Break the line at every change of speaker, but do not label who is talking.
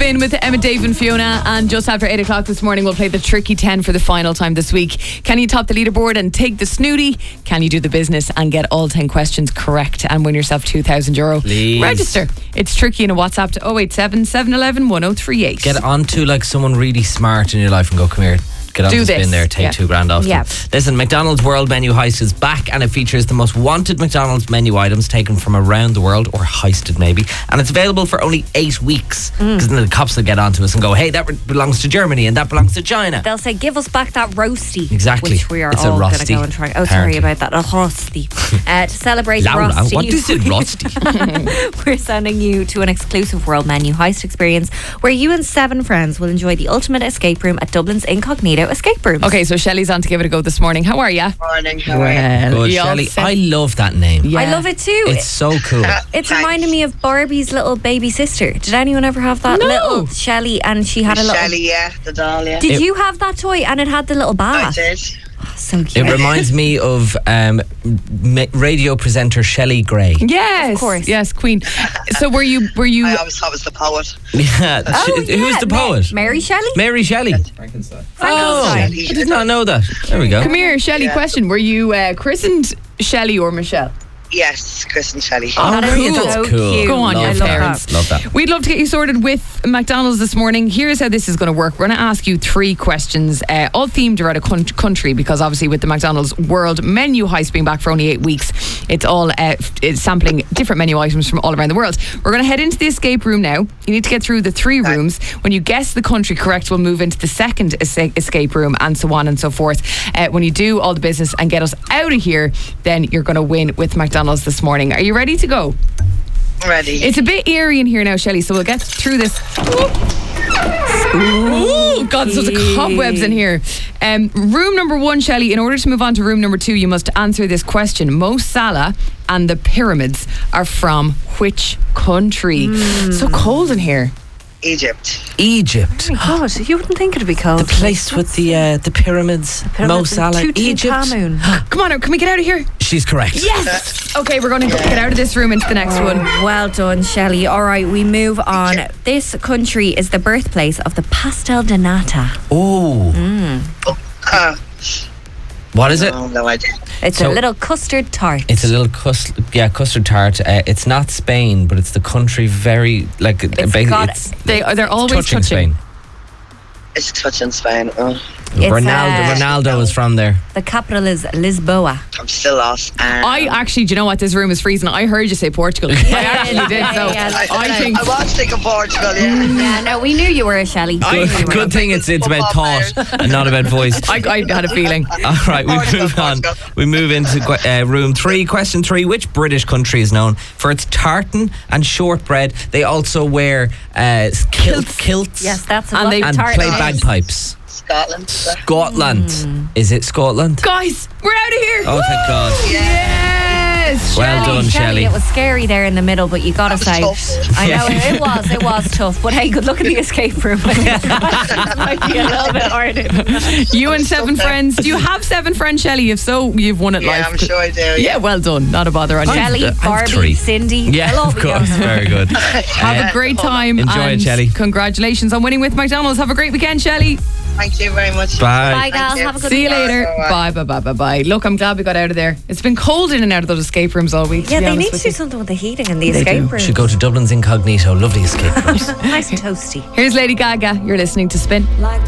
Spin with Emma, Dave and Fiona, and just after 8 o'clock this morning we'll play the Tricky 10 for the final time this week. Can you top the leaderboard and take the snooty? Can you do the business and get all 10 questions correct and win yourself €2,000?
Please.
Register. It's Tricky in a WhatsApp to 087 711 1038.
Get on to like someone really smart in your life and go, come here, get on
Do
to Spin
this.
there, take $2,000 off
Yeah.
them. Listen, McDonald's World Menu Heist is back and it features the most wanted McDonald's menu items taken from around the world, or heisted maybe, and it's available for only 8 weeks because then the cops will get onto us and go, hey, that belongs to Germany and that belongs to China.
They'll say, give us back that roasty.
Exactly.
Which we are
It's a
all going to
roasty,
go and try. Oh, sorry
apparently.
about that. A roasty. To celebrate
Laura,
roasty.
what is it, rusty?
We're sending you to an exclusive World Menu Heist experience where you and 7 friends will enjoy the ultimate escape room at Dublin's Incognito Escape Rooms.
Okay, so Shelley's on to give it a go this morning. How are you?
Morning, how are you?
Good,
you all
Shelley.
set?
I love that name.
Yeah.
I love it too.
It's so cool.
It's reminding me of Barbie's little baby sister. Did anyone ever have that
No.
little Shelley? And she had a little.
Shelley, yeah, the doll, yeah.
Did you have that toy? And it had the little
I
bath.
did.
So cute.
It reminds me of radio presenter Shelley Gray.
Yes,
Of course.
yes, Queen. So were you?
I always thought it was the poet.
Yeah, who's the poet?
Mary Shelley?
Mary Shelley.
Frankenstein.
I did not know that. There we go.
Come here, Shelley.
Yeah.
Question: were you christened Shelley or Michelle?
Yes, Chris and Shelley.
Oh,
That is
cool.
so
Cool.
cute.
Go on,
Love
your
that.
parents.
Love that.
We'd love to get you sorted with McDonald's this morning. Here's how this is going to work. We're going to ask you 3 questions, all themed around a country, because obviously with the McDonald's World Menu Heist being back for only 8 weeks, it's all it's sampling different menu items from all around the world. We're going to head into the escape room now. You need to get through the 3 rooms. When you guess the country correct, we'll move into the second escape room, and so on and so forth. When you do all the business and get us out of here, then you're going to win with McDonald's this morning. Are you ready to go?
Ready.
It's a bit eerie in here now, Shelley, so we'll get through this. Ooh, God, there's lots of cobwebs in here. Room number 1, Shelley, in order to move on to room number 2, you must answer this question. Mo Salah and the pyramids are from which country? So cold in here.
Egypt.
Egypt.
Oh my God, you wouldn't think it'd be cold.
The place with the pyramids. Mo Salah. Egypt.
Come on, can we get out of here?
She's correct.
Yes! Okay, we're going to get out of this room into the next one.
Well done, Shelley. All right, we move on. This country is the birthplace of the pastel de nata.
Oh. What is it?
Oh, no idea.
It's
So-
a little custard tart.
It's a little custard tart. It's not Spain, but it's the country very like
They're always touching.
Spain.
It's touching Spain. Oh,
It's,
Ronaldo is from there.
The capital is Lisboa.
I'm still lost.
I actually, do you know what? This room is freezing. I heard you say Portugal. I actually did. So I think.
I was thinking Portugal, yeah.
Yeah, no, we knew you were a Shelley.
Good thing it's about thought and not about voice.
I had a feeling.
All right, we move on. We move into room 3. Question 3. Which British country is known for its tartan and shortbread? They also wear kilts.
Yes, that's a
And
lovely
they-
And
tart.
play bagpipes.
Scotland.
Scotland. Is it Scotland?
Guys, we're out of here.
Oh, thank God.
Yes.
Well done, Shelley.
It was scary there in the middle, but you got us out.
tough.
I know, it was tough. But hey, good luck in the escape room. Might be a little bit harder.
You and 7 friends. Do you have 7 friends, Shelley? If so, you've won at
Yeah,
life.
I'm sure I do.
Yeah, well done. Not a bother on you.
Shelley,
I have
Barbie,
3.
Cindy.
Yeah,
they'll all
of
be
course.
yours.
Very good.
Have a great time.
Enjoy it,
and
Shelley.
Congratulations on winning with McDonald's. Have a great weekend, Shelley.
Thank you very much.
Bye.
Bye, gals.
you.
Have a good
See you
weekend.
later. Bye, bye, bye, bye, bye. Look, I'm glad we got out of there. It's been cold in and out of those escape rooms all week.
Yeah,
be
they
honest
need to
with
do
you.
something with the heating in the
They
escape
do.
room.
Should go to Dublin's Incognito. Lovely escape rooms.
Nice and toasty.
Here's Lady Gaga. You're listening to Spin.